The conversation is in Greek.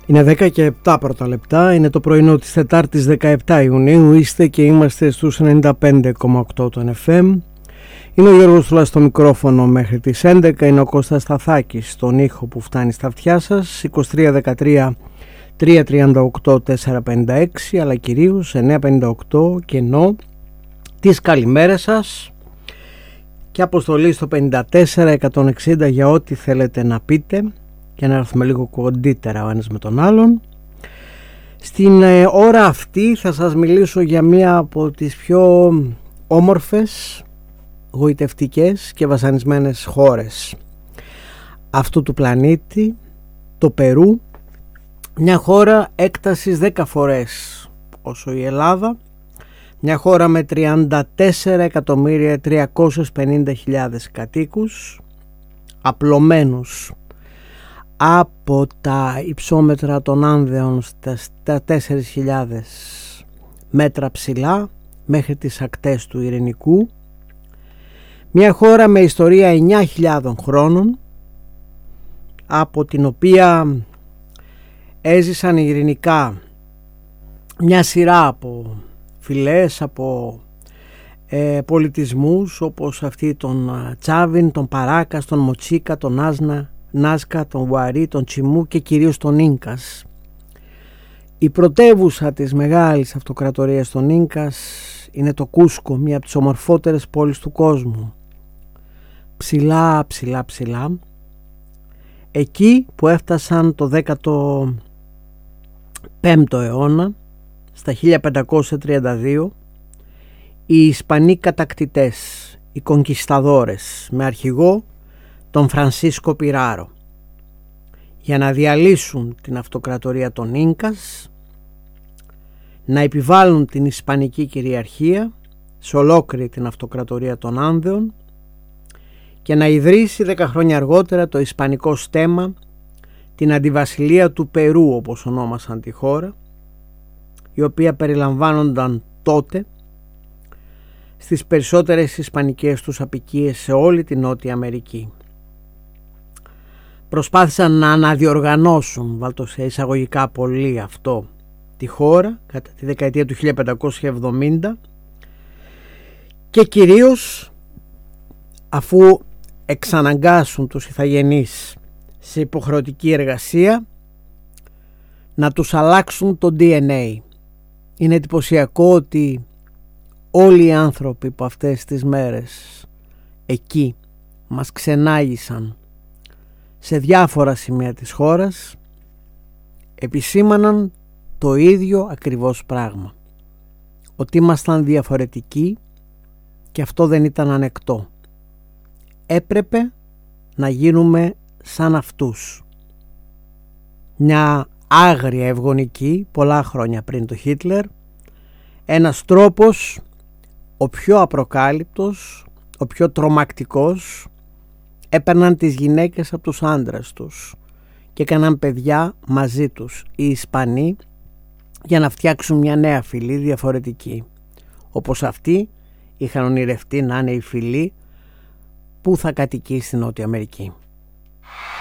Είναι 10 και 7 πρώτα λεπτά, είναι το πρωινό της Τετάρτης 17 Ιουνίου, είστε και είμαστε στους 95,8 των FM. Είναι ο Γιώργος Θουλάς στο μικρόφωνο μέχρι τις 11, είναι ο Κώστας Σταθάκης στον ήχο που φτάνει στα αυτιά σας, 2313 338 456, αλλά κυρίως 958 κενό τις καλημέρες σας και αποστολή στο 54 160 για ό,τι θέλετε να πείτε και να έρθουμε λίγο κοντύτερα ο ένας με τον άλλον. Στην ώρα αυτή θα σας μιλήσω για μία από τις πιο όμορφες, γοητευτικές και βασανισμένες χώρες αυτού του πλανήτη, το Περού, μια χώρα έκτασης 10 φορές όσο η Ελλάδα, μια χώρα με 34.350.000 κατοίκους, απλωμένους από τα υψόμετρα των Άνδεων στα 4.000 μέτρα ψηλά μέχρι τις ακτές του Ειρηνικού, μια χώρα με ιστορία 9.000 χρόνων, από την οποία έζησαν ειρηνικά μια σειρά από φυλές, από πολιτισμούς όπως αυτή των Τσάβιν, των Παράκας, των Μοτσίκα, των Νάσκα, τον Γουαρί, τον Τσιμού και κυρίως τον Ίνκας. Η πρωτεύουσα της μεγάλης αυτοκρατορίας των Ίνκας είναι το Κούσκο, μία από τις ομορφότερες πόλεις του κόσμου. Ψηλά, εκεί που έφτασαν το 15ο αιώνα, στα 1532, οι Ισπανοί κατακτητές, οι κονκισταδόρες, με αρχηγό τον Φρανσίσκο Πειράρο, για να διαλύσουν την αυτοκρατορία των Ίνκας, να επιβάλλουν την ισπανική κυριαρχία σε ολόκληρη την αυτοκρατορία των Άνδεων και να ιδρύσει 10 χρόνια αργότερα το ισπανικό στέμμα, την αντιβασιλεία του Περού όπως ονόμασαν τη χώρα, η οποία περιλαμβάνονταν τότε στις περισσότερες ισπανικές τους αποικίες σε όλη την Νότια Αμερική. Προσπάθησαν να αναδιοργανώσουν, βάλτο σε εισαγωγικά πολύ αυτό, τη χώρα κατά τη δεκαετία του 1570 και κυρίως αφού εξαναγκάσουν τους ηθαγενείς σε υποχρεωτική εργασία να τους αλλάξουν το DNA. Είναι εντυπωσιακό ότι όλοι οι άνθρωποι που αυτές τις μέρες εκεί μας ξενάγησαν σε διάφορα σημεία της χώρας επισήμαναν το ίδιο ακριβώς πράγμα, ότι ήμασταν διαφορετικοί και αυτό δεν ήταν ανεκτό. Έπρεπε να γίνουμε σαν αυτούς. Μια άγρια ευγονική πολλά χρόνια πριν το Χίτλερ, ένας τρόπος ο πιο απροκάλυπτος, ο πιο τρομακτικός. Έπαιρναν τις γυναίκες από τους άντρες τους και έκαναν παιδιά μαζί τους οι Ισπανοί για να φτιάξουν μια νέα φυλή διαφορετική, όπως αυτοί είχαν ονειρευτεί να είναι η φυλή που θα κατοικεί στην Νότια Αμερική.